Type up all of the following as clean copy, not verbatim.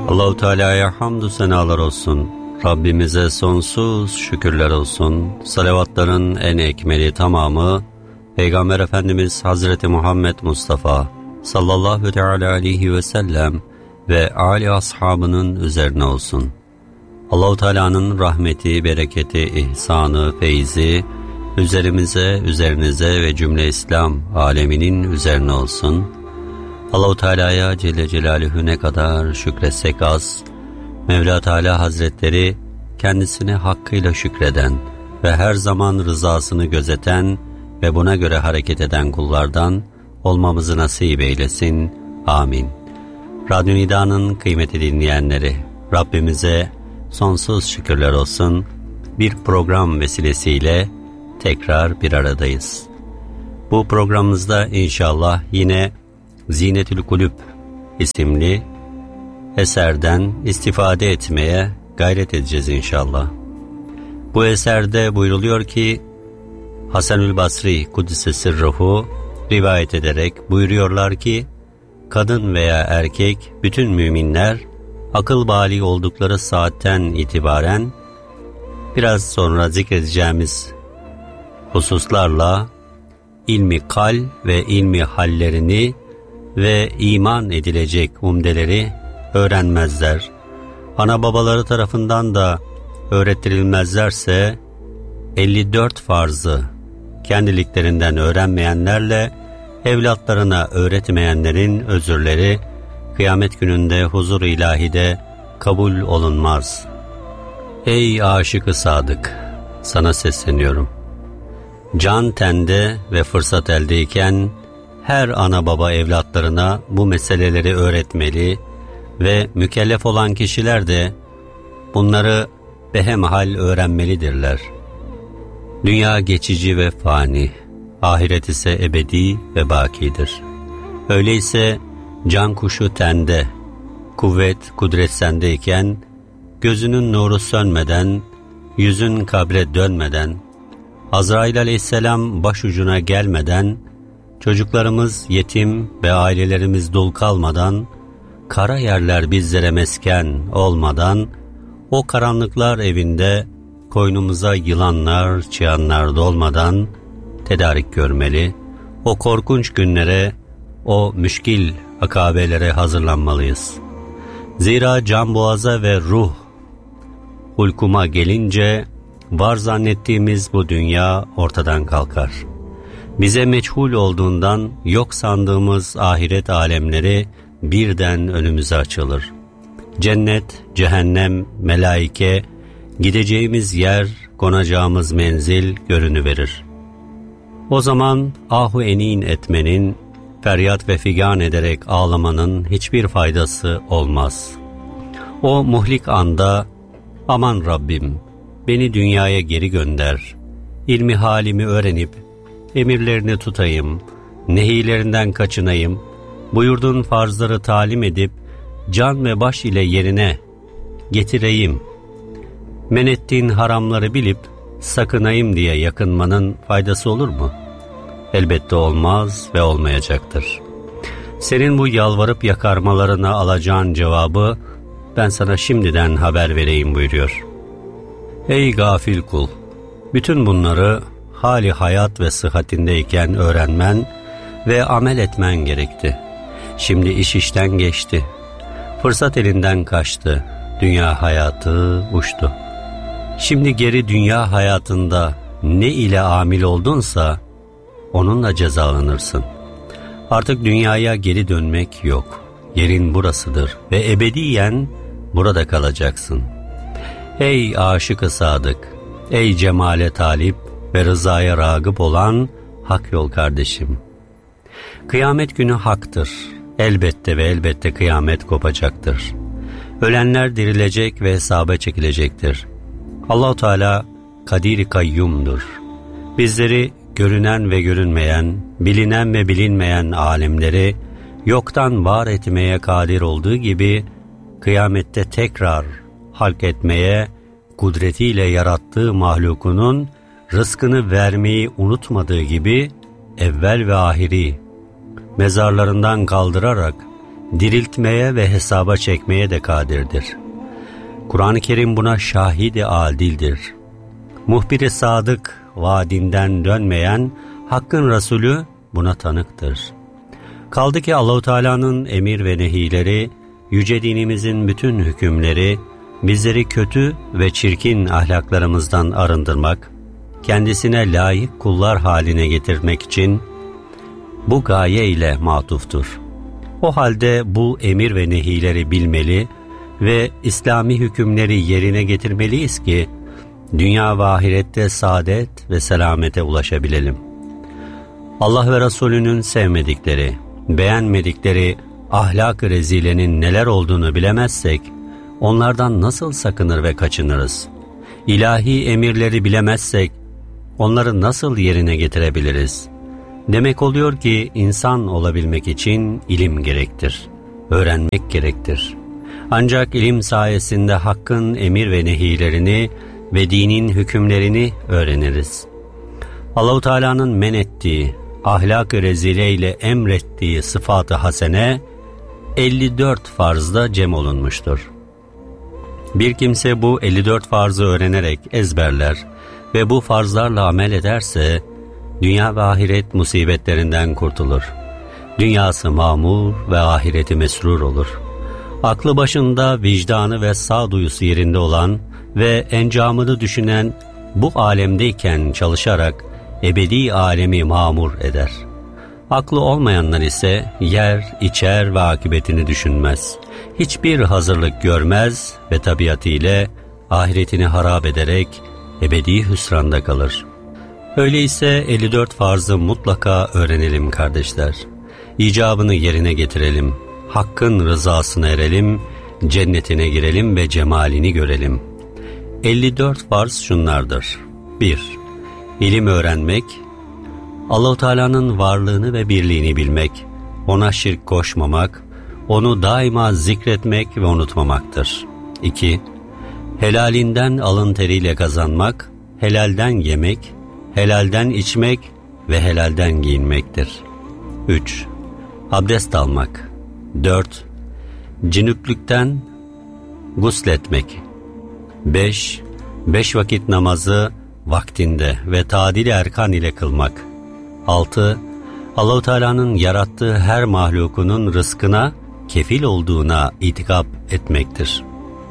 Allahu Teala'ya hamdü senalar olsun. Rabbimize sonsuz şükürler olsun. Salavatların en ekmeli tamamı Peygamber Efendimiz Hazreti Muhammed Mustafa sallallahu teala aleyhi ve sellem ve âli ashabının üzerine olsun. Allahu Teala'nın rahmeti, bereketi, ihsanı, feyzi üzerimize, üzerinize ve cümle İslam aleminin üzerine olsun. Allahu Teala'ya Celle Celaluhu ne kadar şükretsek az, Mevla Teala Hazretleri kendisine hakkıyla şükreden ve her zaman rızasını gözeten ve buna göre hareket eden kullardan olmamızı nasip eylesin. Amin. Radyo Nida'nın kıymetli dinleyenleri, Rabbimize sonsuz şükürler olsun. Bir program vesilesiyle tekrar bir aradayız. Bu programımızda inşallah yine Zinetül Kulüp isimli eserden istifade etmeye gayret edeceğiz inşallah. Bu eserde buyruluyor ki Hasanül Basri Kuddise Sirruhu rivayet ederek buyuruyorlar ki kadın veya erkek bütün müminler akıl bâli oldukları saatten itibaren biraz sonra zikredeceğimiz hususlarla ilmi kal ve ilmi hallerini ve iman edilecek umdeleri öğrenmezler. Ana babaları tarafından da öğrettirilmezlerse 54 farzı kendiliklerinden öğrenmeyenlerle evlatlarına öğretmeyenlerin özürleri kıyamet gününde huzur-u ilahide kabul olunmaz. Ey aşık-ı sadık, sana sesleniyorum. Can tende ve fırsat eldeyken her ana baba evlatlarına bu meseleleri öğretmeli ve mükellef olan kişiler de bunları behemhal öğrenmelidirler. Dünya geçici ve fani, ahiret ise ebedi ve bakidir. Öyleyse can kuşu tende, kuvvet, kudret sendeyken, gözünün nuru sönmeden, yüzün kabre dönmeden, Azrail aleyhisselam başucuna gelmeden, çocuklarımız yetim ve ailelerimiz dul kalmadan, kara yerler bizlere mesken olmadan, o karanlıklar evinde koynumuza yılanlar, çıyanlar dolmadan tedarik görmeli, o korkunç günlere, o müşkil akabelere hazırlanmalıyız. Zira can boğaza ve ruh hulkuma gelince var zannettiğimiz bu dünya ortadan kalkar. Bize meçhul olduğundan yok sandığımız ahiret alemleri birden önümüze açılır. Cennet, cehennem, melaike, gideceğimiz yer, konacağımız menzil görünüverir. O zaman ahu enin etmenin, feryat ve figan ederek ağlamanın hiçbir faydası olmaz. O muhlik anda, aman Rabbim, beni dünyaya geri gönder, ilmi halimi öğrenip, emirlerini tutayım, nehilerinden kaçınayım, buyurduğun farzları talim edip, can ve baş ile yerine getireyim, men ettiğin haramları bilip, sakınayım diye yakınmanın faydası olur mu? Elbette olmaz ve olmayacaktır. Senin bu yalvarıp yakarmalarına alacağın cevabı, ben sana şimdiden haber vereyim buyuruyor. Ey gafil kul! Bütün bunları hali hayat ve sıhhatindeyken öğrenmen ve amel etmen gerekti. Şimdi iş işten geçti. Fırsat elinden kaçtı. Dünya hayatı uçtu. Şimdi geri dünya hayatında ne ile amil oldunsa onunla cezalanırsın. Artık dünyaya geri dönmek yok. Yerin burasıdır ve ebediyen burada kalacaksın. Ey aşık-ı sadık, ey cemale talip ve rızaya rağıp olan hak yol kardeşim. Kıyamet günü haktır. Elbette ve elbette kıyamet kopacaktır. Ölenler dirilecek ve hesaba çekilecektir. Allah-u Teala kadir-i kayyumdur. Bizleri görünen ve görünmeyen, bilinen ve bilinmeyen alemleri yoktan var etmeye kadir olduğu gibi kıyamette tekrar halk etmeye kudretiyle yarattığı mahlukunun rızkını vermeyi unutmadığı gibi evvel ve ahiri mezarlarından kaldırarak diriltmeye ve hesaba çekmeye de kadirdir. Kur'an-ı Kerim buna şahidi adildir. Muhbir-i sadık, vaadinden dönmeyen Hakk'ın Resulü buna tanıktır. Kaldı ki Allah-u Teala'nın emir ve nehileri, yüce dinimizin bütün hükümleri, bizleri kötü ve çirkin ahlaklarımızdan arındırmak, kendisine layık kullar haline getirmek için bu gaye ile matuftur. O halde bu emir ve nehileri bilmeli ve İslami hükümleri yerine getirmeliyiz ki, dünya ve ahirette saadet ve selamete ulaşabilelim. Allah ve Resulünün sevmedikleri, beğenmedikleri ahlak-ı rezilenin neler olduğunu bilemezsek, onlardan nasıl sakınır ve kaçınırız? İlahi emirleri bilemezsek, onları nasıl yerine getirebiliriz? Demek oluyor ki insan olabilmek için ilim gerektir, öğrenmek gerektir. Ancak ilim sayesinde Hakk'ın emir ve nehilerini ve dinin hükümlerini öğreniriz. Allah-u Teala'nın men ettiği, ahlak-ı rezile ile emrettiği sıfat-ı hasene 54 farzda cem olunmuştur. Bir kimse bu 54 farzı öğrenerek ezberler ve bu farzlarla amel ederse, dünya ve ahiret musibetlerinden kurtulur. Dünyası mamur ve ahireti mesrur olur. Aklı başında, vicdanı ve sağduyusu yerinde olan ve encamını düşünen bu alemdeyken çalışarak ebedi alemi mamur eder. Aklı olmayanlar ise yer, içer ve akıbetini düşünmez. Hiçbir hazırlık görmez ve tabiatıyla ahiretini harap ederek ebedi hüsranda kalır. Öyleyse 54 farzı mutlaka öğrenelim kardeşler. İcabını yerine getirelim. Hakkın rızasına erelim, cennetine girelim ve cemalini görelim. 54 farz şunlardır. 1. İlim öğrenmek, Allah-u Teala'nın varlığını ve birliğini bilmek, ona şirk koşmamak, onu daima zikretmek ve unutmamaktır. 2. Helalinden alın teriyle kazanmak, helalden yemek, helalden içmek ve helalden giyinmektir. 3. Abdest almak. 4. Cünüplükten gusletmek. 5. 5 vakit namazı vaktinde ve tadil-i erkan ile kılmak. 6. Allah-u Teala'nın yarattığı her mahlukunun rızkına kefil olduğuna itikap etmektir.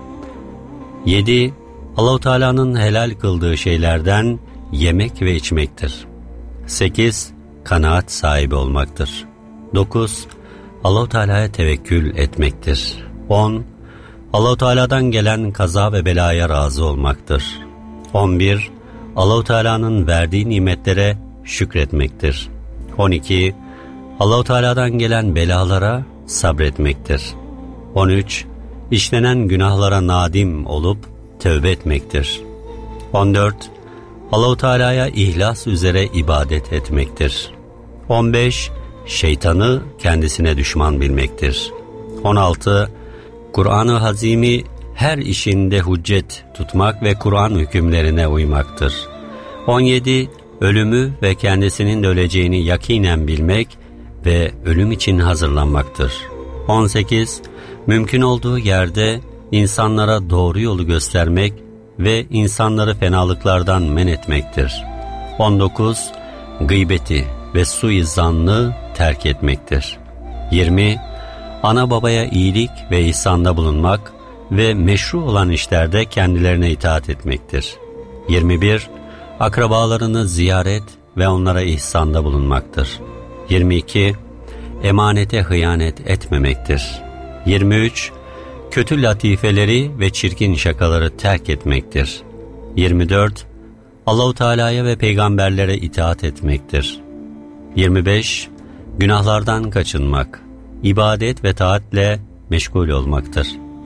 7. Allah-u Teala'nın helal kıldığı şeylerden yemek ve içmektir. 8. Kanaat sahibi olmaktır. 9. Allah-u Teala'ya tevekkül etmektir. 10. Allah-u Teala'dan gelen kaza ve belaya razı olmaktır. 11. Allah-u Teala'nın verdiği nimetlere şükretmektir. 12. Allah-u Teala'dan gelen belalara sabretmektir. 13. İşlenen günahlara nadim olup tövbe etmektir. 14. Allah-u Teala'ya ihlas üzere ibadet etmektir. 15. Şeytanı kendisine düşman bilmektir. 16. Kur'an-ı Hazim'i her işinde hüccet tutmak ve Kur'an hükümlerine uymaktır. 17. Ölümü ve kendisinin de öleceğini yakinen bilmek ve ölüm için hazırlanmaktır. 18. Mümkün olduğu yerde insanlara doğru yolu göstermek ve insanları fenalıklardan men etmektir. 19. Gıybeti ve suizanlı terk etmektir. 20. Ana babaya iyilik ve ihsanda bulunmak ve meşru olan işlerde kendilerine itaat etmektir. 21. Akrabalarını ziyaret ve onlara ihsanda bulunmaktır. 22. Emanete hıyanet etmemektir. 23. Kötü latifeleri ve çirkin şakaları terk etmektir. 24. Allah-u Teala'ya ve peygamberlere itaat etmektir. 25. Günahlardan kaçınmak, ibadet ve taatle meşgul olmaktır.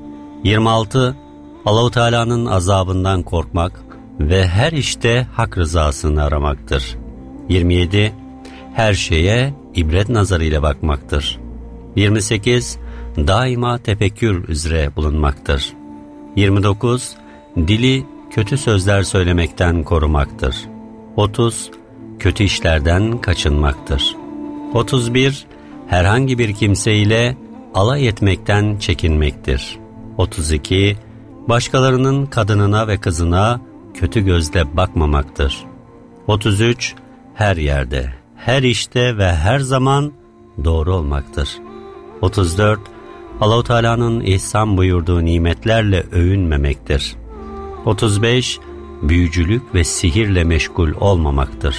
26. Allah-u Teala'nın azabından korkmak ve her işte hak rızasını aramaktır. 27. Her şeye ibret nazarıyla bakmaktır. 28. Daima tefekkür üzere bulunmaktır. 29. Dili kötü sözler söylemekten korumaktır. 30. Kötü işlerden kaçınmaktır. 31. Herhangi bir kimseyle alay etmekten çekinmektir. 32. Başkalarının kadınına ve kızına kötü gözle bakmamaktır. 33. Her yerde, her işte ve her zaman doğru olmaktır. 34. Allah-u Teala'nın ihsan buyurduğu nimetlerle övünmemektir. 35. Büyücülük ve sihirle meşgul olmamaktır.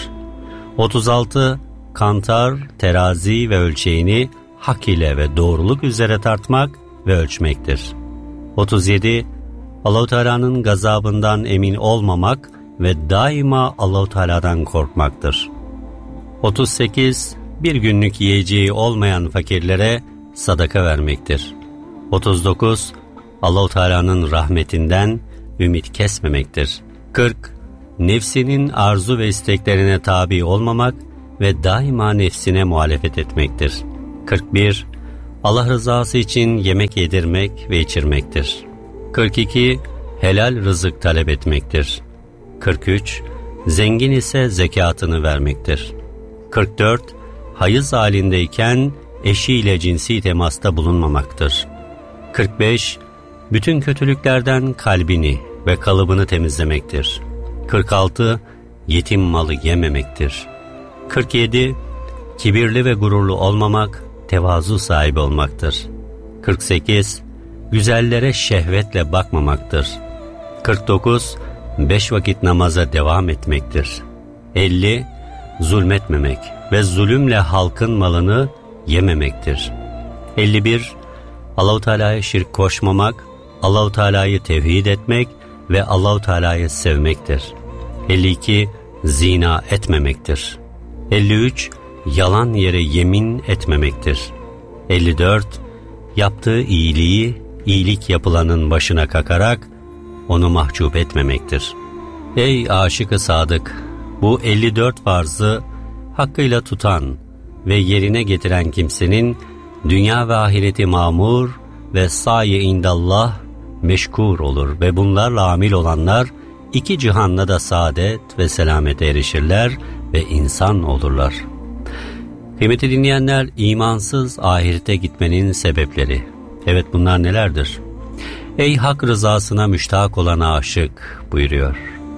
36. Kantar, terazi ve ölçeğini hak ile ve doğruluk üzere tartmak ve ölçmektir. 37. Allah-u Teala'nın gazabından emin olmamak ve daima Allah-u Teala'dan korkmaktır. 38. Bir günlük yiyeceği olmayan fakirlere sadaka vermektir. 39. Allah-u Teala'nın rahmetinden ümit kesmemektir. 40. Nefsinin arzu ve isteklerine tabi olmamak ve daima nefsine muhalefet etmektir. 41. Allah rızası için yemek yedirmek ve içirmektir. 42. Helal rızık talep etmektir. 43. Zengin ise zekatını vermektir. 44. Hayız halindeyken eşiyle cinsi temasta bulunmamaktır. 45. Bütün kötülüklerden kalbini ve kalıbını temizlemektir. 46. Yetim malı yememektir. 47. Kibirli ve gururlu olmamak, tevazu sahibi olmaktır. 48. Güzellere şehvetle bakmamaktır. 49. 5 vakit namaza devam etmektir. 50. Zulmetmemek ve zulümle halkın malını yememektir. 51. Allah-u Teala'ya şirk koşmamak, Allah-u Teala'yı tevhid etmek ve Allah-u Teala'yı sevmektir. 52. Zina etmemektir. 53. Yalan yere yemin etmemektir. 54. Yaptığı iyiliği, iyilik yapılanın başına kakarak onu mahcup etmemektir. Ey aşık-ı sadık! Bu 54 farzı hakkıyla tutan ve yerine getiren kimsenin dünya ve ahireti mamur ve saye indallah meşkur olur ve bunlarla amil olanlar iki cihanla da saadet ve selamete erişirler ve insan olurlar. Kıymetli dinleyenler, imansız ahirete gitmenin sebepleri. Evet, bunlar nelerdir? Ey hak rızasına müştak olan aşık buyuruyor.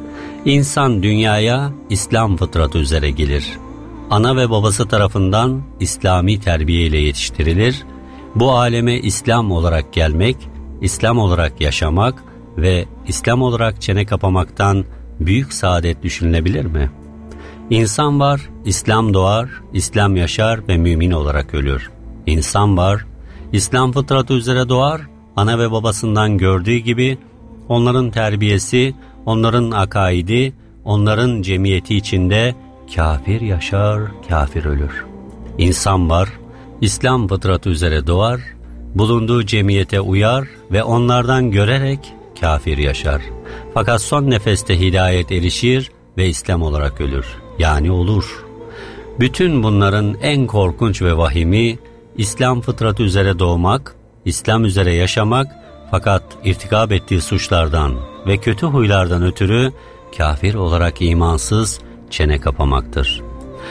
İnsan dünyaya İslam fıtratı üzere gelir. Ana ve babası tarafından İslami terbiye ile yetiştirilir. Bu aleme İslam olarak gelmek, İslam olarak yaşamak ve İslam olarak çene kapamaktan büyük saadet düşünülebilir mi? İnsan var, İslam doğar, İslam yaşar ve mümin olarak ölür. İnsan var, İslam fıtratı üzere doğar, ana ve babasından gördüğü gibi onların terbiyesi, onların akaidi, onların cemiyeti içinde kafir yaşar, kafir ölür. İnsan var, İslam fıtratı üzere doğar, bulunduğu cemiyete uyar ve onlardan görerek kafir yaşar. Fakat son nefeste hidayet erişir ve İslam olarak ölür. Yani olur. Bütün bunların en korkunç ve vahimi İslam fıtratı üzere doğmak, İslam üzere yaşamak fakat irtikab ettiği suçlardan ve kötü huylardan ötürü kafir olarak imansız çene kapamaktır.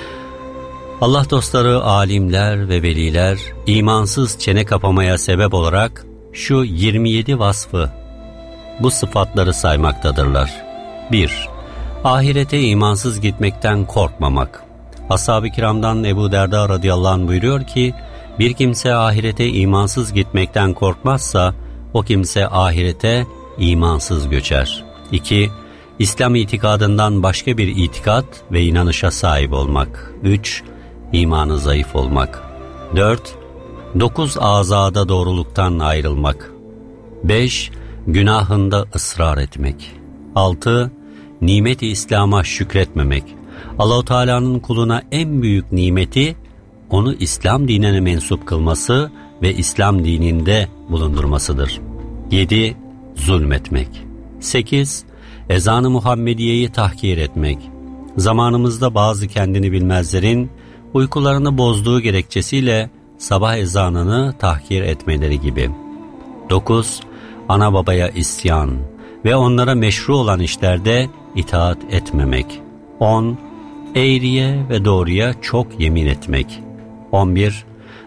Allah dostları, alimler ve veliler imansız çene kapamaya sebep olarak şu 27 vasfı, bu sıfatları saymaktadırlar. 1. Ahirete imansız gitmekten korkmamak. Ashab-ı kiramdan Ebu Derda radıyallahu anh buyuruyor ki, bir kimse ahirete imansız gitmekten korkmazsa, o kimse ahirete imansız göçer. 2. İslam itikadından başka bir itikat ve inanışa sahip olmak. 3. İmanı zayıf olmak. 4. 9 azada doğruluktan ayrılmak. 5. Günahında ısrar etmek. 6. Nimet-i İslam'a şükretmemek. Allah-u Teala'nın kuluna en büyük nimeti onu İslam dinine mensup kılması ve İslam dininde bulundurmasıdır. 7. Zulmetmek. 8. Ezan-ı Muhammediye'yi tahkir etmek. Zamanımızda bazı kendini bilmezlerin uykularını bozduğu gerekçesiyle sabah ezanını tahkir etmeleri gibi. 9. Ana babaya isyan ve onlara meşru olan işlerde itaat etmemek. 10. Eğriye ve doğruya çok yemin etmek. 11.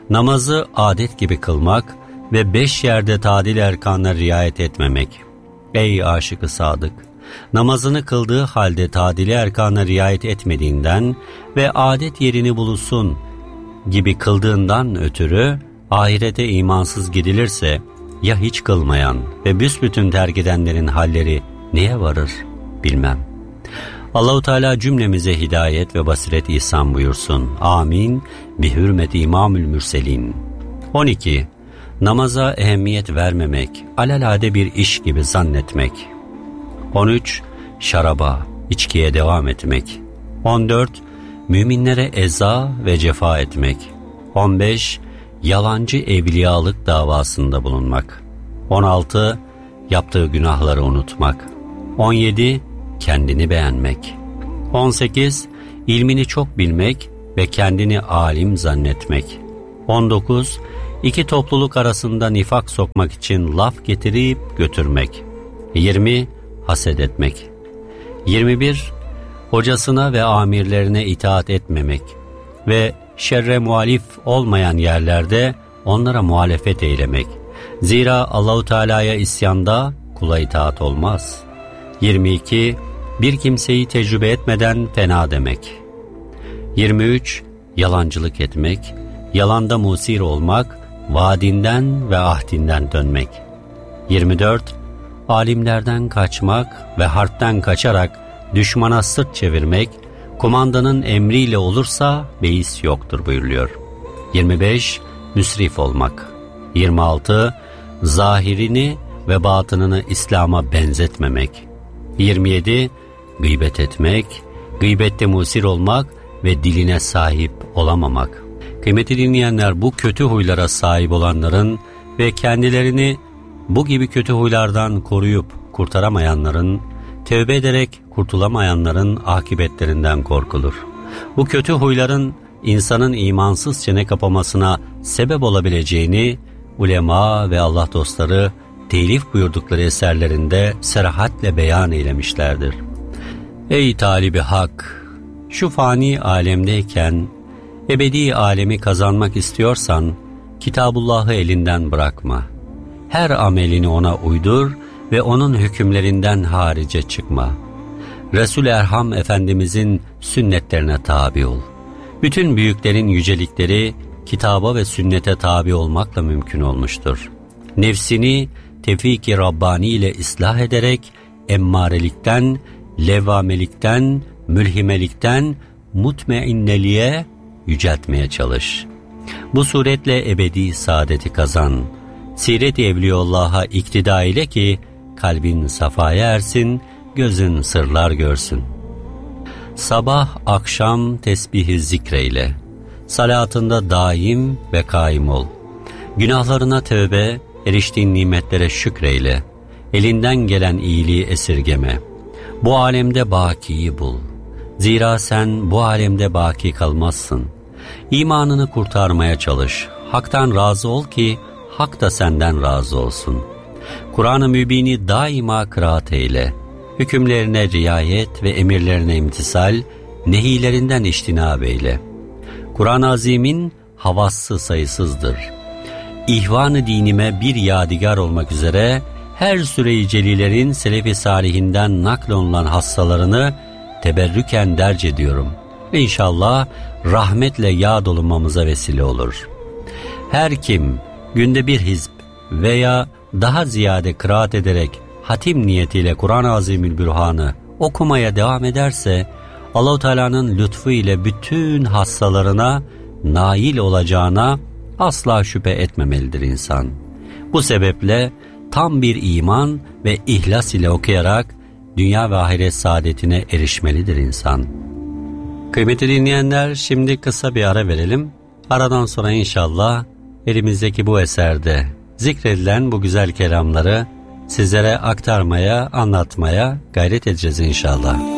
Namazı adet gibi kılmak ve 5 yerde tadil erkanına riayet etmemek. Ey aşık-ı sadık! Namazını kıldığı halde tadil erkanına riayet etmediğinden ve adet yerini bulsun gibi kıldığından ötürü ahirete imansız gidilirse, ya hiç kılmayan ve büsbütün terk edenlerin halleri neye varır bilmem. Allah-u Teala cümlemize hidayet ve basiret ihsan buyursun. Amin. Bi hürmeti İmamül Mürselin. 12. Namaza ehemmiyet vermemek, alelade bir iş gibi zannetmek. 13. Şaraba, içkiye devam etmek. 14. Müminlere eza ve cefa etmek. 15. Yalancı evliyalık davasında bulunmak. 16. Yaptığı günahları unutmak. 17. Kendini beğenmek. 18. İlmini çok bilmek ve kendini alim zannetmek. 19. İki topluluk arasında nifak sokmak için laf getirip götürmek. 20. Haset etmek. 21. Hocasına ve amirlerine itaat etmemek ve şerre muhalif olmayan yerlerde onlara muhalefet eylemek. Zira Allah-u Teala'ya isyanda kula itaat olmaz. 22. Bir kimseyi tecrübe etmeden fena demek. 23. Yalancılık etmek, yalanda musir olmak, vaadinden ve ahdinden dönmek. 24. Alimlerden kaçmak ve harpten kaçarak düşmana sırt çevirmek, kumandanın emriyle olursa beis yoktur buyuruluyor. 25. Müsrif olmak. 26. Zahirini ve batınını İslam'a benzetmemek. 27. Gıybet etmek, gıybette musir olmak ve diline sahip olamamak. Kıymetli dinleyenler, bu kötü huylara sahip olanların ve kendilerini bu gibi kötü huylardan koruyup kurtaramayanların, tövbe ederek kurtulamayanların akıbetlerinden korkulur. Bu kötü huyların insanın imansız çene kapamasına sebep olabileceğini ulema ve Allah dostları telif buyurdukları eserlerinde serahatle beyan eylemişlerdir. Ey talibi hak! Şu fani alemdeyken ebedi alemi kazanmak istiyorsan Kitabullah'ı elinden bırakma. Her amelini ona uydur ve onun hükümlerinden harice çıkma. Resul-i Erham Efendimizin sünnetlerine tabi ol. Bütün büyüklerin yücelikleri kitaba ve sünnete tabi olmakla mümkün olmuştur. Nefsini tevfik-i Rabbani ile ıslah ederek emmarelikten, levvamelikten, mülhimelikten mutmainneliğe yüceltmeye çalış. Bu suretle ebedi saadeti kazan. Siret-i Evliyaullah'a iktida ile ki kalbin safaya ersin, gözün sırlar görsün. Sabah akşam tesbih-i zikreyle, salatında daim ve kaim ol. Günahlarına tövbe, eriştiğin nimetlere şükreyle, elinden gelen iyiliği esirgeme. Bu alemde bakiyi bul. Zira sen bu alemde baki kalmazsın. İmanını kurtarmaya çalış. Hak'tan razı ol ki Hak da senden razı olsun. Kur'an-ı Mübin'i daima kıraat eyle. Hükümlerine riayet ve emirlerine imtisal, nehilerinden içtinab eyle. Kur'an-ı Azim'in havası sayısızdır. İhvan-ı dinime bir yadigar olmak üzere her süre-i celilerin selef-i salihinden naklolunan hassalarını teberrüken derc ediyorum. Ve inşallah rahmetle yad olunmamıza vesile olur. Her kim günde bir hizb veya daha ziyade kıraat ederek hatim niyetiyle Kur'an-ı Azimülbürhan'ı okumaya devam ederse Allah-u Teala'nın lütfu ile bütün hassalarına nail olacağına asla şüphe etmemelidir insan. Bu sebeple tam bir iman ve ihlas ile okuyarak dünya ve ahiret saadetine erişmelidir insan. Kıymetli dinleyenler, şimdi kısa bir ara verelim. Aradan sonra inşallah elimizdeki bu eserde zikredilen bu güzel kelamları sizlere aktarmaya, anlatmaya gayret edeceğiz inşallah.